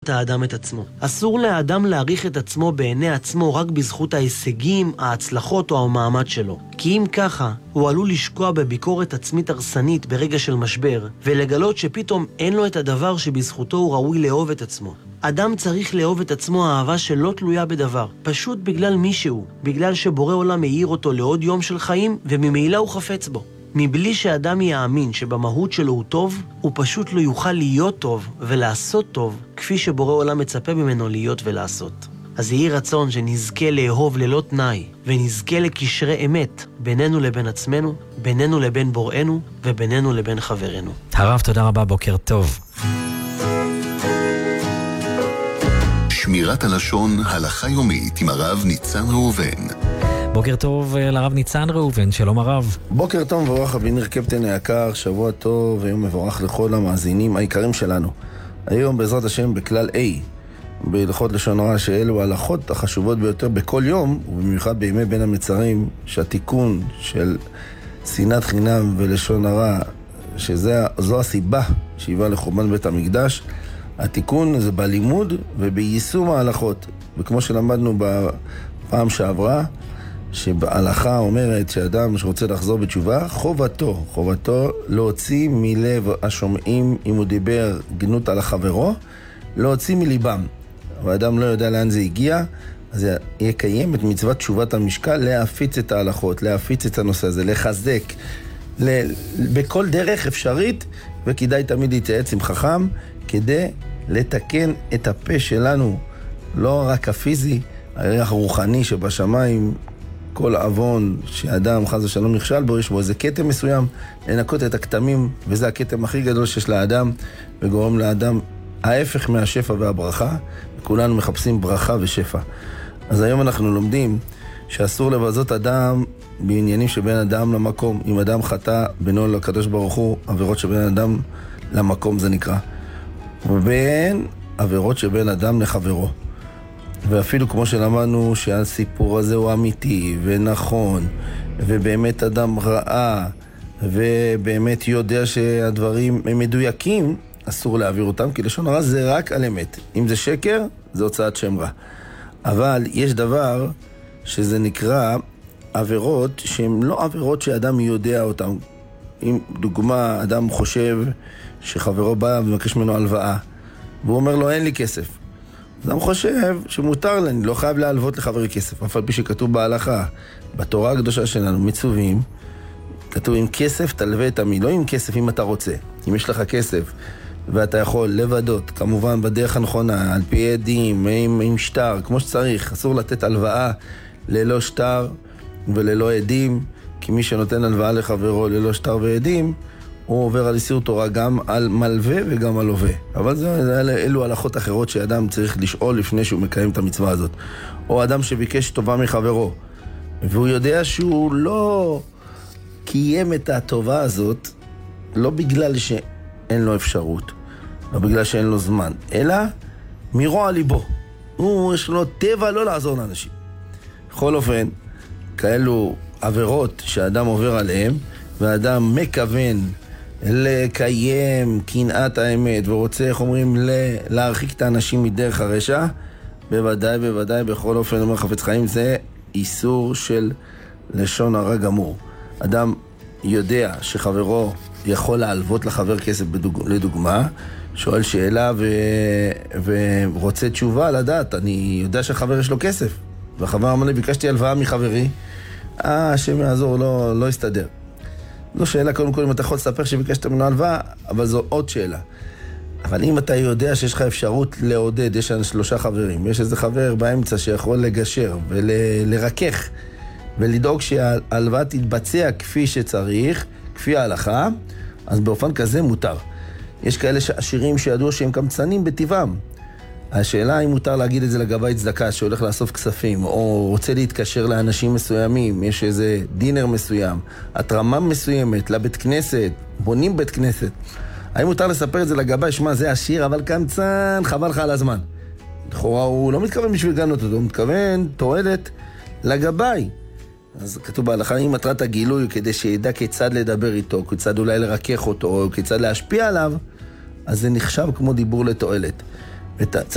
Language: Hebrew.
את האדם את עצמו. אסור לאדם להעריך את עצמו בעיני עצמו רק בזכות ההישגים, ההצלחות או המעמד שלו. כי אם ככה, הוא עלול לשקוע בביקורת עצמית הרסנית ברגע של משבר, ולגלות שפתאום אין לו את הדבר שבזכותו הוא ראוי לאהוב את עצמו. אדם צריך לאהוב את עצמו אהבה שלא תלויה בדבר, פשוט בגלל מישהו, בגלל שבורא עולם מאיר אותו לעוד יום של חיים, וממילא הוא חפץ בו. מבלי שאדם יאמין שבמהות שלו הוא טוב, הוא פשוט לא יוכל להיות טוב ולעשות טוב, כפי שבורא עולם מצפה ממנו להיות ולעשות. אז יהי רצון שנזכה לאהוב ללא תנאי, ונזכה לקשרי אמת בינינו לבין עצמנו, בינינו לבין בוראנו, ובינינו לבין חברנו. הרב, תודה רבה, בוקר טוב. שמירת הלשון, הלכה יומית עם הרב ניצן ראובן. בוקר טוב לרב ניצן ראובן, שלום הרב. בוקר טוב מבורך אביניר קפטן היקר, שבוע טוב ויום מבורך לכל המאזינים היקרים שלנו. היום בעזרת השם בכלל A, בהלכות לשון הרע, שאלו ההלכות החשובות ביותר בכל יום, ובמיוחד בימי בין המצרים, שהתיקון של שנאת חינם ולשון הרע, שזו הסיבה שהיווה לחורבן בית המקדש, התיקון זה בלימוד וביישום ההלכות. וכמו שלמדנו בפעם שעברה, שבהלכה אומרת שאדם שרוצה לחזור בתשובה, חובתו להוציא מלב השומעים, אם הוא דיבר גנות על החברו, להוציא מליבם. והאדם לא יודע לאן זה הגיע, אז יקיים את מצוות תשובת המשקל, להפיץ את ההלכות, להפיץ את הנושא הזה, לחזק, בכל דרך אפשרית, וכדאי תמיד להתייעץ עם חכם, כדי לתקן את הפה שלנו, לא רק הפיזי, הערך הרוחני שבשמיים, כל עוון שאדם חס ושלום נכשל בו, יש בו איזה קטם מסוים, לנקות את הכתמים, וזה הקטם הכי גדול שיש לאדם, וגורם לאדם ההפך מהשפע והברכה, וכולנו מחפשים ברכה ושפע. אז היום אנחנו לומדים שאסור לבזות אדם בעניינים שבין אדם למקום. אם אדם חטא בינו לקדוש ברוך הוא, עבירות שבין אדם למקום זה נקרא. ובין עבירות שבין אדם לחברו. ואפילו כמו שלמדנו שהסיפור הזה הוא אמיתי ונכון, ובאמת אדם ראה, ובאמת יודע שהדברים הם מדויקים, אסור להעביר אותם, כי לשון הרע זה רק על אמת. אם זה שקר, זה הוצאת שם רע. אבל יש דבר שזה נקרא עבירות שהן לא עבירות שאדם יודע אותן. אם דוגמה, אדם חושב שחברו בא ומבקש ממנו הלוואה, והוא אומר לו אין לי כסף. אדם חושב שמותר לי, אני לא חייב להלוות לחברי כסף. אף על פי שכתוב בהלכה, בתורה הקדושה שלנו, מצווים, כתוב עם כסף תלווה תמיד, לא עם כסף אם אתה רוצה. אם יש לך כסף ואתה יכול לבדות, כמובן בדרך הנכונה, על פי עדים, עם שטר, כמו שצריך. אסור לתת הלוואה ללא שטר וללא עדים, כי מי שנותן הלוואה לחברו ללא שטר ועדים, הוא עובר על איסור תורה גם על מלווה וגם על לווה. אבל אלו הלכות אחרות שאדם צריך לשאול לפני שהוא מקיים את המצווה הזאת. או אדם שביקש טובה מחברו, והוא יודע שהוא לא קיים את הטובה הזאת, לא בגלל שאין לו אפשרות, לא בגלל שאין לו זמן, אלא מרוע ליבו. יש לו טבע לא לעזור לאנשים. בכל אופן, כאלו עבירות שאדם עובר עליהם, והאדם מכוון לקיים קנאת האמת, ורוצה, איך אומרים, להרחיק את האנשים מדרך הרשע, בוודאי, בכל אופן, אומר חפץ חיים, זה איסור של לשון הרע גמור. אדם יודע שחברו יכול להלוות לחבר כסף לדוגמה, שואל שאלה ורוצה תשובה לדעת, אני יודע שהחבר יש לו כסף, והחבר אמר לי, ביקשתי הלוואה מחברי, השם יעזור, לא יסתדר. זו שאלה, קודם כל, אם אתה יכול לספר שביקשת ממנו הלוואה, אבל זו עוד שאלה. אבל אם אתה יודע שיש לך אפשרות לעודד, יש 3 חברים, יש איזה חבר באמצע שיכול לגשר ולרכך, ולדאוג שההלוואה תתבצע כפי שצריך, כפי ההלכה, אז באופן כזה מותר. יש כאלה עשירים שידעו שהם קמצנים בטבעם. השאלה אם מותר להגיד את זה לגבי צדקה שהולך לאסוף כספים, או רוצה להתקשר לאנשים מסוימים, יש איזה דינר מסוים, התרמה מסוימת לבית כנסת, בונים בית כנסת. האם מותר לספר את זה לגבי, שמה זה עשיר אבל קמצן, חבל לך על הזמן. לכאורה הוא לא מתכוון בשביל גנות אותו, הוא מתכוון תועלת לגבי. אז כתוב בהלכה, אם מטרת הגילוי כדי שידע כיצד לדבר איתו, כיצד אולי לרכך אותו, או כיצד להשפיע עליו, אז זה נחשב כמו דיבור לתועלת.